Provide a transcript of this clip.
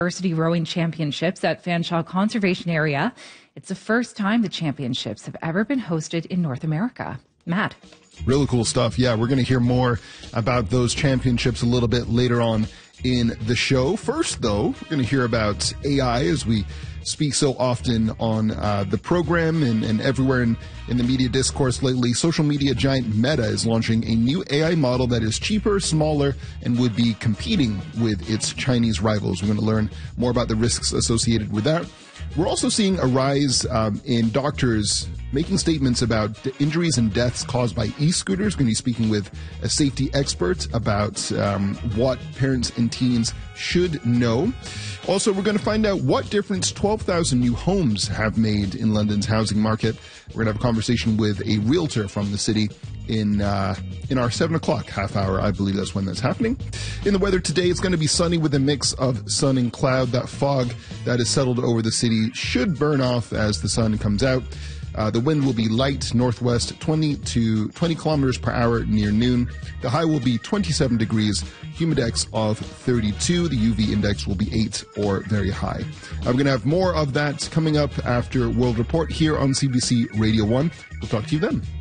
University Rowing Championships at Fanshawe Conservation Area. It's the first time the championships have ever been hosted in North America. Matt. Really cool stuff. Yeah, we're going to hear more about those championships a little bit later on in the show. First, though, we're going to hear about AI as we speak so often on the program and everywhere in the media discourse lately. Social media giant Meta is launching a new AI model that is cheaper, smaller, and would be competing with its Chinese rivals. We're going to learn more about the risks associated with that. We're also seeing a rise in doctors making statements about the injuries and deaths caused by e-scooters. We're going to be speaking with a safety expert about what parents and teens should know. Also, we're going to find out what difference 12,000 new homes have made in London's housing market. We're going to have a conversation with a realtor from the city in our 7 o'clock half hour. I believe that's when that's happening. In the weather today, it's going to be sunny with a mix of sun and cloud. That fog that has settled over the city should burn off as the sun comes out. The wind will be light northwest, 20 to 20 kilometers per hour near noon. The high will be 27 degrees, humidex of 32. The UV index will be 8 or very high. I'm going to have more of that coming up after World Report here on CBC Radio 1. We'll talk to you then.